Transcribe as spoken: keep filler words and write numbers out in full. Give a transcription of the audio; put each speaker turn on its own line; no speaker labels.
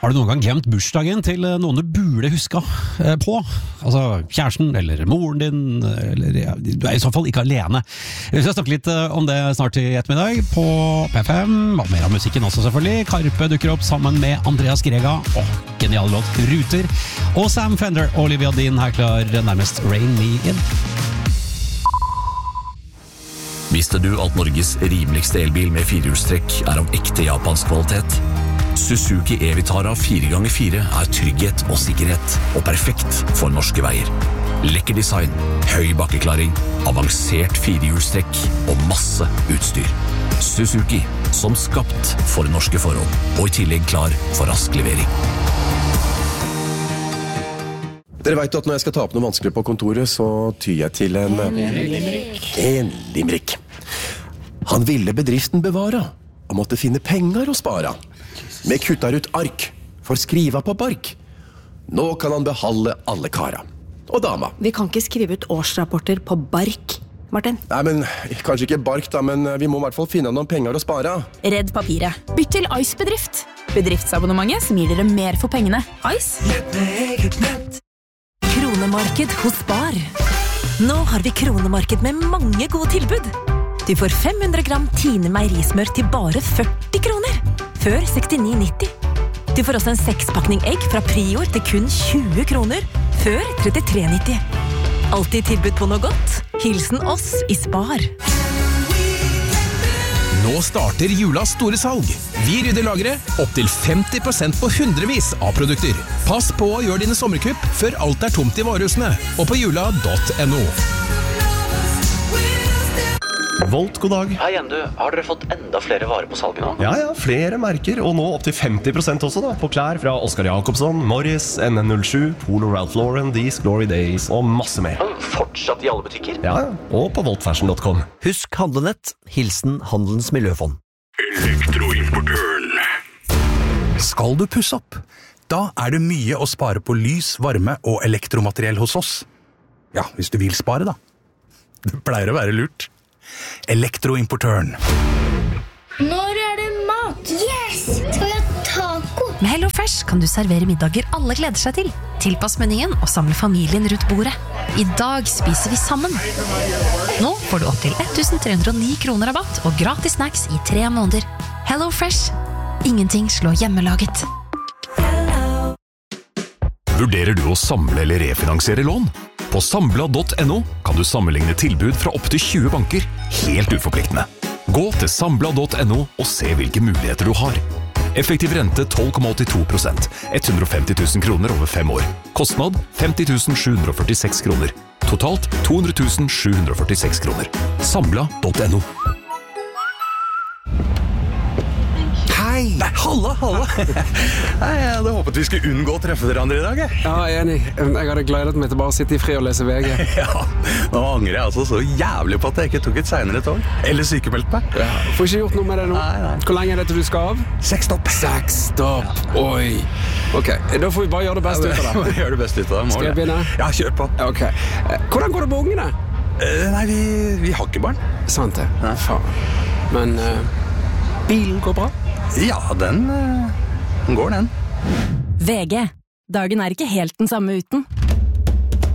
Har du noen gang glemt bursdagen til noen du burde huske på? Altså kjæresten, eller moren din, eller ja, du er i så fall ikke alene. Vi skal snakke litt om det snart i ettermiddag på P fem, og mer av musikken også selvfølgelig. Karpe dukker opp sammen med Andreas Grega, og genial låt Ruter, og Sam Fender og Olivia Dean her klar nærmest Rain Me In.
Visste du at Norges rimeligste elbil med firehjulstrekk er av ekte japansk kvalitet? Suzuki E-Vitara fire ganger fire er trygghet og sikkerhet, og perfekt for norske veier. Lekker design, høy bakkeklaring, avansert firehjulstrekk og masse utstyr. Suzuki, som skapt for norske forhold, og i tillegg klar for rask levering.
Dere vet at når jeg skal ta opp noe vanskelig på kontoret, så tyr jeg til en... En limerick. En limerick. Han ville bedriften bevara, og måtte finne penger å spara. Med kuttar ut ark, for skriva på bark. Nå kan han behalde alle kara. Og dama.
Vi kan ikke skrive ut årsrapporter på bark, Martin.
Nei, men kanskje ikke bark da, men vi må i hvert fall finne noen penger å spara.
Redd papiret. Bytt til Ice Bedrift. Bedriftsabonnementet som gir dere mer for pengene. Ice.
Lett med eget nett.
Kronemarked hos Spar. Nå har vi kronemarked med mange gode tilbud. Du får fem hundre gram Tine meierismør til bare førti kroner, før sekstini nitti. Du får også en sekspakning egg fra Prior til kun tjue kroner, før trettitre nitti. Altid tilbud på noe godt. Hilsen oss i Spar.
Nå starter julas store salg. Vi rydder lageret opp til femti prosent på hundrevis av produkter. Pass på å gjøre dine sommerkupp før alt er tomt i varehusene, og på jula punktum no.
Volt, god dag.
Hei igjen du, har dere fått enda flere varer på salget nå?
Ja, ja, flere merker, og nå opp til femti prosent også da, på klær fra Oscar Jacobsson, Morris, N N null sju, Polo Ralph Lauren, These Glory Days og masse mer.
Fortsatt i alle butikker?
Ja, og på volt fashion punktum com.
Husk handlenett, hilsen Handelens Miljøfond.
Elektroimportøren. Skal du pusse opp? Da er det mye å spare på lys, varme og elektromateriell hos oss. Ja, hvis du vil spare da. Det pleier å være lurt. Elektroimportøren.
Når er det mat? Yes! Skal vi ha taco?
Med HelloFresh kan du servere middager alle gleder seg til. Tilpass menyen og samle familien rundt bordet. I dag spiser vi sammen. Nå får du opp til tretten hundre og ni kroner rabatt og gratis snacks i tre måneder. HelloFresh. Ingenting slår hjemmelaget.
Vurderer du å samle eller refinansiere lån? På Sambla punktum no kan du sammenligne tilbud fra opp til tjue banker, helt uforpliktende. Gå til Sambla punktum no og se hvilke muligheter du har. Effektiv rente tolv komma åttito prosent, hundre og femti tusen kroner over fem år. Kostnad femti tusen sju hundre og førtiseks kroner. Totalt to hundre tusen sju hundre og førtiseks kroner. Sambla punktum no.
Hei! Nei, halla, halla! Nei, jeg hadde håpet vi skulle unngå å treffe dere andre i dag, jeg.
Ja, jeg er enig. Jeg hadde gledet meg til bare å sitte i fri og lese V G.
Ja, nå angrer jeg altså så jævlig på at jeg ikke tok et senere tog. Eller sykemeldt meg.
Ja, får ikke gjort noe med det nå.
Nei, nei.
Hvor lenge er det til du skal av?
Seks stopp.
Seks stopp. Ja. Oi. Ok, da får vi bare gjøre det beste
ja,
ut av det.
Gjør det beste ut av det.
Skal jeg begynne?
Ja, kjør på.
Ok. Hvordan går det med ungene?
Uh, nei, vi, vi har ikke barn.
Sant det. Ja. Faen. Men uh, bilen går bra?
Ja, den, den går den.
V G. Dagen er ikke helt den samme uten.